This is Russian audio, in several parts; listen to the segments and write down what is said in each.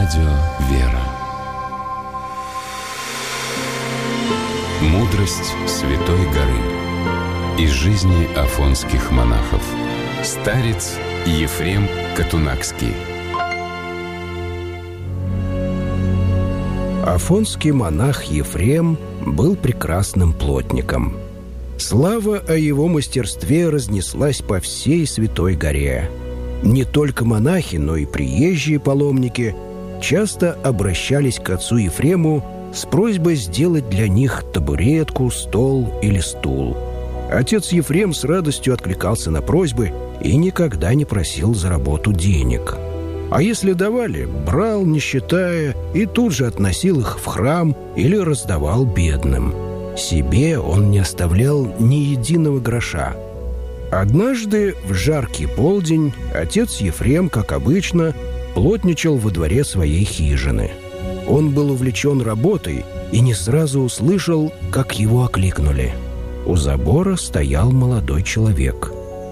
Радио «Вера». Мудрость Святой горы. Из жизни афонских монахов. Старец Ефрем Катунакский. Афонский монах Ефрем был прекрасным плотником. Слава о его мастерстве разнеслась по всей Святой горе. Не только монахи, но и приезжие паломники часто обращались к отцу Ефрему с просьбой сделать для них табуретку, стол или стул. Отец Ефрем с радостью откликался на просьбы и никогда не просил за работу денег. А если давали, брал, не считая, и тут же относил их в храм или раздавал бедным. Себе он не оставлял ни единого гроша. Однажды в жаркий полдень отец Ефрем, как обычно, плотничал во дворе своей хижины. Он был увлечен работой и не сразу услышал, как его окликнули. У забора стоял молодой человек.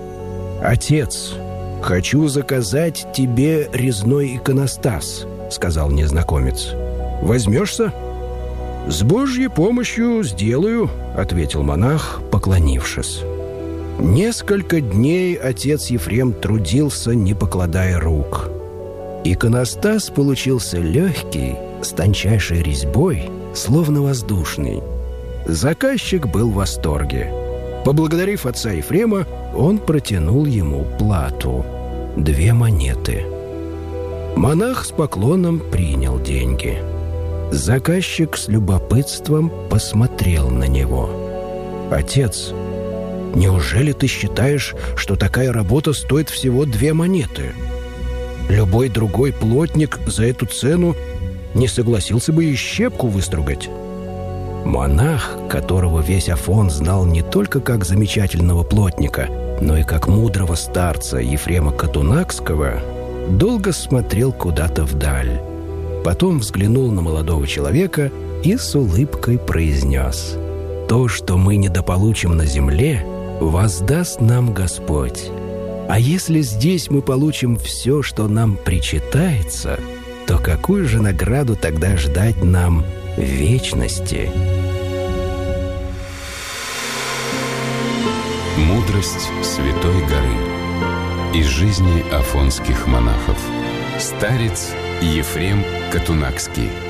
«Отец, хочу заказать тебе резной иконостас», — сказал незнакомец. «Возьмешься?» «С Божьей помощью сделаю», — ответил монах, поклонившись. Несколько дней отец Ефрем трудился, не покладая рук. Иконостас получился легкий, с тончайшей резьбой, словно воздушный. Заказчик был в восторге. Поблагодарив отца Ефрема, он протянул ему плату — 2 монеты. Монах с поклоном принял деньги. Заказчик с любопытством посмотрел на него. «Отец, неужели ты считаешь, что такая работа стоит всего 2 монеты? Любой другой плотник за эту цену не согласился бы и щепку выстругать». Монах, которого весь Афон знал не только как замечательного плотника, но и как мудрого старца Ефрема Катунакского, долго смотрел куда-то вдаль. Потом взглянул на молодого человека и с улыбкой произнес: «То, что мы недополучим на земле, воздаст нам Господь. А если здесь мы получим все, что нам причитается, то какую же награду тогда ждать нам в вечности?» Мудрость Святой горы. Из жизни афонских монахов. Старец Ефрем Катунакский.